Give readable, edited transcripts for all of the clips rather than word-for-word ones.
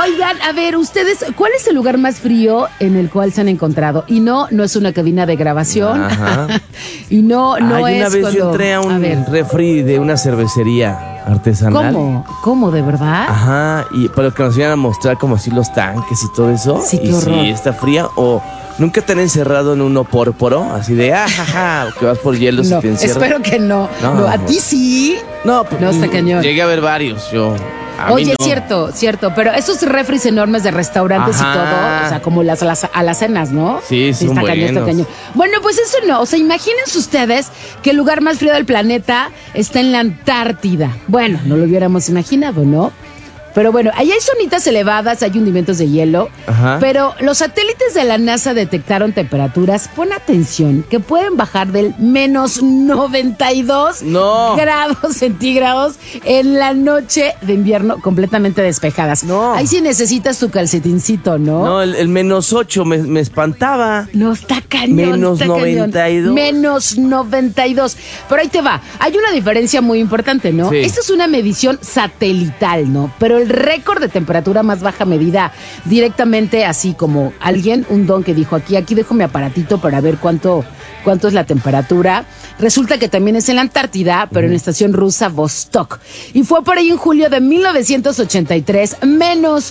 Oigan, a ver, ustedes, ¿cuál es el lugar más frío en el cual se han encontrado? Y no es una cabina de grabación. Ajá. Y no es una vez cuando... yo entré a un refri de una cervecería artesanal. ¿Cómo, de verdad? Ajá, pero que nos iban a mostrar como así los tanques y todo eso. Sí, qué y horror. sí, está fría. O nunca te han encerrado en un opórporo, así de jaja, que vas por hielo y te encierras. Espero que no. No, ¿a ti sí? No, pues, No, está cañón. Llegué a ver varios, yo. Oye, cierto, pero esos refris enormes de restaurantes y todo, o sea, como las alacenas, ¿no? Sí, son está buenos. cañón. Bueno, pues eso no, o sea, imagínense ustedes que el lugar más frío del planeta está en la Antártida. Bueno, no lo hubiéramos imaginado, ¿no? Pero bueno, allá hay zonitas elevadas, hay hundimientos de hielo, pero los satélites de la NASA detectaron temperaturas, pon atención, que pueden bajar del menos 92 grados centígrados en la noche de invierno completamente despejadas. Ahí sí necesitas tu calcetincito, ¿no? No, el menos 8 me espantaba. No, está cañón. Menos 92. Menos 92. Pero ahí te va. Hay una diferencia muy importante, ¿no? Sí. Esta es una medición satelital, ¿no? Pero el récord de temperatura más baja medida directamente así como un don que dijo aquí dejo mi aparatito para ver cuánto es la temperatura. Resulta que también es en la Antártida, pero en la estación rusa Vostok. Y fue por ahí en julio de 1983, menos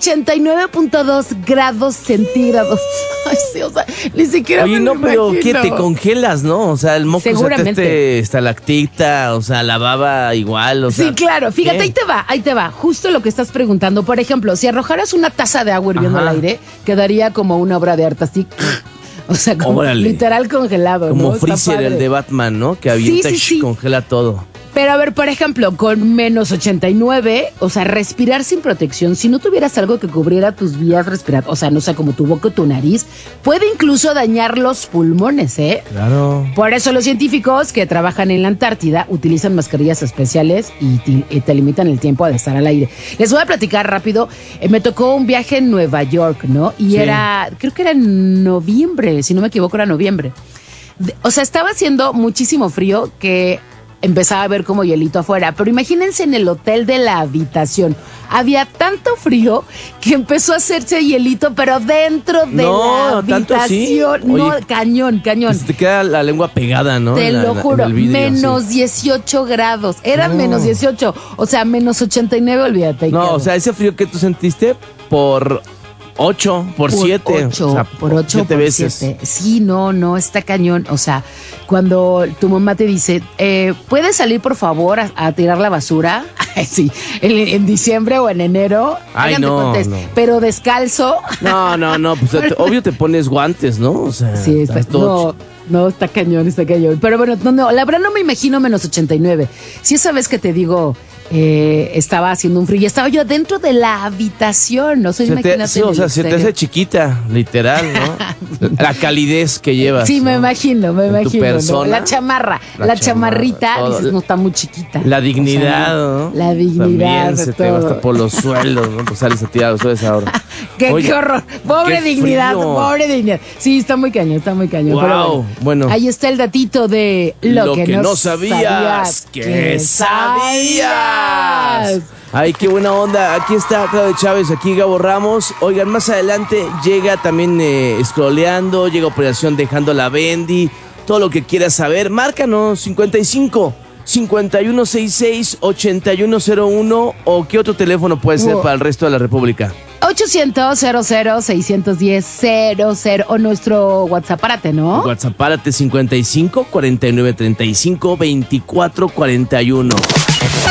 89.2 grados centígrados. Ay, sí, o sea, ni siquiera Oye, me lo pero imagino. ¿qué? Te congelas, ¿no? O sea, el moco Seguramente. estalactita, o sea, la baba igual, o sea. Sí, claro. Fíjate, ¿qué? ahí te va. Justo lo que estás preguntando. Por ejemplo, si arrojaras una taza de agua hirviendo al aire, quedaría como una obra de arte así. O sea, como literal congelado, como ¿no? Freezer, el de Batman, ¿no? Que avienta y congela todo. Pero a ver, por ejemplo, con menos 89, o sea, respirar sin protección, si no tuvieras algo que cubriera tus vías respiratorias, o sea, no sé, como tu boca o tu nariz, puede incluso dañar los pulmones, ¿eh? Claro. Por eso los científicos que trabajan en la Antártida utilizan mascarillas especiales y te limitan el tiempo de estar al aire. Les voy a platicar rápido. Me tocó un viaje en Nueva York, ¿no? Y creo que era en noviembre, si no me equivoco, era noviembre. O sea, estaba haciendo muchísimo frío que empezaba a ver como hielito afuera, pero imagínense en el hotel de la habitación. Había tanto frío que empezó a hacerse hielito, pero dentro de la habitación. ¿Tanto así? No, Oye, cañón. Se te queda la lengua pegada, ¿no? Te lo juro, menos 18 grados. Eran menos 18, o sea, menos 89, olvídate. No, o sea, ese frío que tú sentiste por 8, por 7. Por 8, 7 veces. 7. Sí, no, está cañón. O sea, cuando tu mamá te dice, ¿puedes salir por favor a tirar la basura? Sí, en diciembre o en enero. Ay, no. Pero descalzo. No, pues obvio te pones guantes, ¿no? O sea, sí, no, está cañón. Pero bueno, no, la verdad no me imagino menos 89. Si esa vez que te digo, estaba haciendo un frío y estaba yo dentro de la habitación, no sé, imagínate. Sí, o sea, se te hace chiquita, literal, ¿no? La calidez que llevas. Sí, me imagino. Tu persona, ¿no? La chamarrita, todo. Dices, no está muy chiquita. La dignidad, o sea, ¿no? La dignidad. También se te va hasta por los suelos, ¿no? Pues sales a tirar los suelos ahora. Qué horror. Pobre dignidad. Sí, está muy cañón. Wow, Pero bueno. Ahí está el datito de lo que no sabías que sabías. Ay, qué buena onda. Aquí está Claudio Chávez, aquí Gabo Ramos. Oigan, más adelante llega también scrolleando, llega Operación Dejando la Bendy. Todo lo que quieras saber, márcanos 55 5166 8101 o qué otro teléfono puede ser para el resto de la República. 800-00-610-00 o nuestro WhatsApp-párate, ¿no? WhatsApp-párate 55 49 35 24 41.